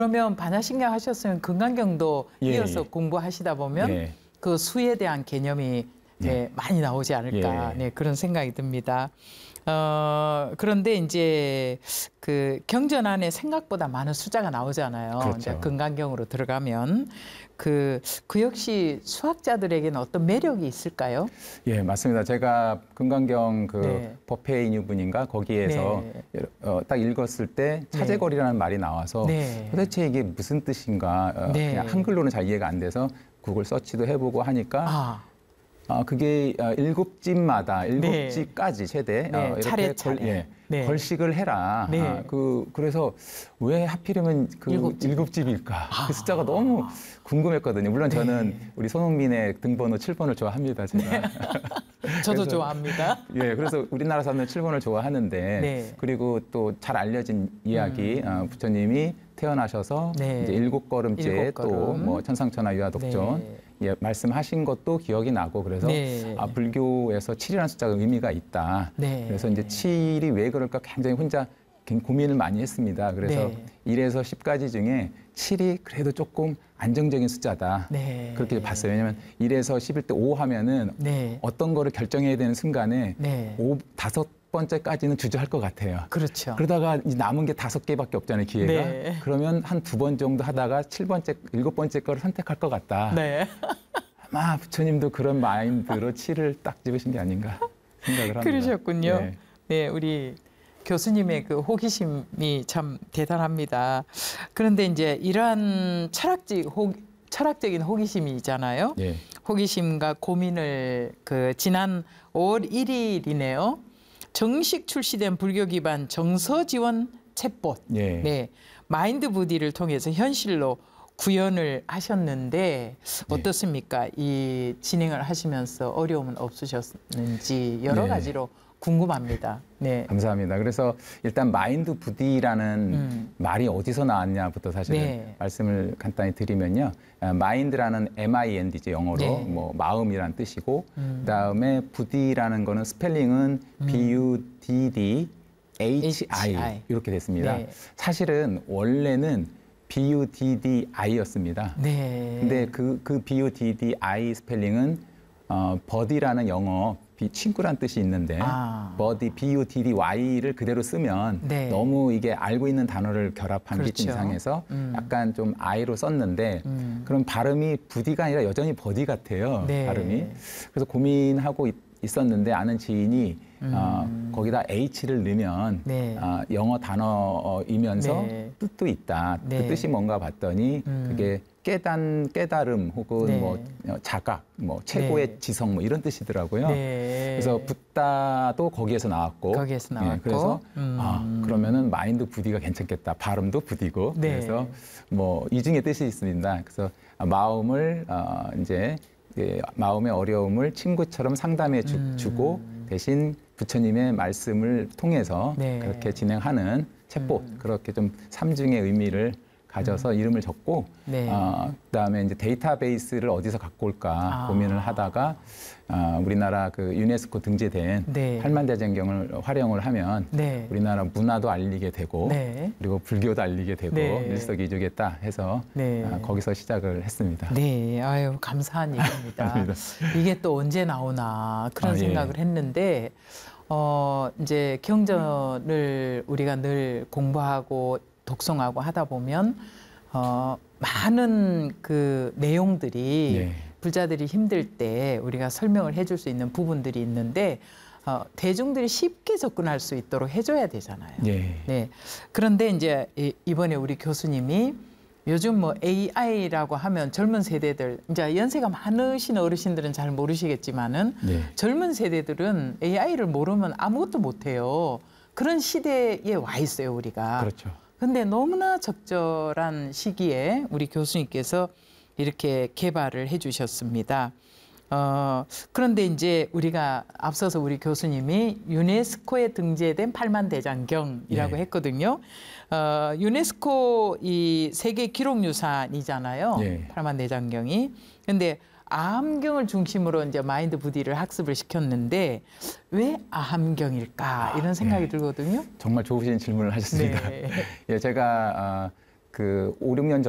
그러면 반야신경 하셨으면 금강경도 예, 이어서 예. 공부하시다 보면 예. 그 수에 대한 개념이 많이 나오지 않을까 예. 그런 생각이 듭니다. 그런데 이제 그 경전 안에 생각보다 많은 숫자가 나오잖아요. 그렇죠. 이제 금강경으로 들어가면 그 역시 수학자들에게는 어떤 매력이 있을까요? 예, 맞습니다. 제가 금강경 그 네. 법회인유분인가 거기에서 딱 읽었을 때 차제거리라는 말이 나와서 도대체 이게 무슨 뜻인가 그냥 한글로는 잘 이해가 안 돼서 구글 서치도 해보고 하니까 그게 7집마다 7집까지 최대 이렇게 차례. 걸식을 해라. 그래서 왜 하필이면 그 7집일까? 그 숫자가 너무 궁금했거든요. 물론 저는 우리 손흥민의 등번호 7번을 좋아합니다. 제가. 저도 좋아합니다. 예, 그래서 우리나라 사람들 7번을 좋아하는데 그리고 또 잘 알려진 이야기 부처님이 태어나셔서 이제 7걸음째 또 뭐 천상천하 유아독존 말씀하신 것도 기억이 나고 그래서 불교에서 7이라는 숫자가 의미가 있다. 그래서 이제 7이 왜 그럴까 굉장히 혼자 고민을 많이 했습니다. 그래서 1에서 10까지 중에 7이 그래도 조금 안정적인 숫자다. 그렇게 봤어요. 왜냐하면 1에서 10일 때 5 하면은 어떤 거를 결정해야 되는 순간에 5번째까지는 주저할 것 같아요. 그렇죠. 그러다가 남은 게 5개밖에 없잖아요, 기회가. 그러면 한 2번 정도 하다가 7번째, 7번째 거를 선택할 것 같다. 아마 부처님도 그런 마인드로 7을 딱 집으신 게 아닌가 생각을 합니다. 그러셨군요. 네, 우리 교수님의 그 호기심이 참 대단합니다. 그런데 이제 이러한 철학적인 호기심이 있잖아요. 호기심과 고민을 그 지난 5월 1일이네요. 정식 출시된 불교 기반 정서 지원 챗봇, 마인드 부디를 통해서 현실로 구현을 하셨는데 어떻습니까? 이 진행을 하시면서 어려움은 없으셨는지 여러 가지로 궁금합니다. 감사합니다. 그래서 일단 마인드 부디라는 말이 어디서 나왔냐부터 사실 말씀을 간단히 드리면요. 마인드라는 MIND죠, 영어로. 뭐 마음이란 뜻이고 그다음에 부디라는 거는 스펠링은 BUDD HI 이렇게 됐습니다. 사실은 원래는 BUDDI였습니다. 근데 그 BUDDI 스펠링은 버디라는 영어 친구란 뜻이 있는데 버디 BUDDY를 그대로 쓰면 너무 이게 알고 있는 단어를 결합한 게 이상해서 약간 좀 I로 썼는데 그럼 발음이 부디가 아니라 여전히 버디 같아요. 발음이. 그래서 고민하고 있었는데 아는 지인이 거기다 H를 넣으면 영어 단어이면서 뜻도 있다. 그 뜻이 뭔가 봤더니 그게 깨달음 혹은 뭐 자각, 뭐 최고의 지성 뭐 이런 뜻이더라고요. 그래서 붓다도 거기에서 나왔고, 그래서 그러면은 마인드 부디가 괜찮겠다. 발음도 부디고 그래서 뭐 이중의 뜻이 있습니다. 그래서 마음을 이제 마음의 어려움을 친구처럼 상담해 주고 대신 부처님의 말씀을 통해서 그렇게 진행하는 챗봇 그렇게 좀 삼중의 의미를 가져서 이름을 적고 그다음에 이제 데이터베이스를 어디서 갖고 올까 고민을 하다가 우리나라 그 유네스코 등재된 팔만대장경을 활용을 하면 우리나라 문화도 알리게 되고 그리고 불교도 알리게 되고 일석이조겠다 해서 거기서 시작을 했습니다. 아유 감사한 얘기입니다. 이게 또 언제 나오나 그런 생각을 했는데 이제 경전을 우리가 늘 공부하고 독송하고 하다 보면 많은 그 내용들이 불자들이 힘들 때 우리가 설명을 해줄 수 있는 부분들이 있는데 대중들이 쉽게 접근할 수 있도록 해줘야 되잖아요. 그런데 이제 이번에 우리 교수님이 요즘 뭐 AI라고 하면 젊은 세대들 이제 연세가 많으신 어르신들은 잘 모르시겠지만은 젊은 세대들은 AI를 모르면 아무것도 못해요. 그런 시대에 와 있어요 우리가. 근데 너무나 적절한 시기에 우리 교수님께서 이렇게 개발을 해주셨습니다. 그런데 이제 우리가 앞서서 우리 교수님이 유네스코에 등재된 팔만대장경이라고 했거든요. 유네스코 이 세계 기록유산이잖아요. 팔만대장경이. 근데 아함경을 중심으로 이제 마인드 부디를 학습을 시켰는데 왜 아함경일까 이런 생각이 들거든요. 정말 좋으신 질문을 하셨습니다. 제가 그 5, 6년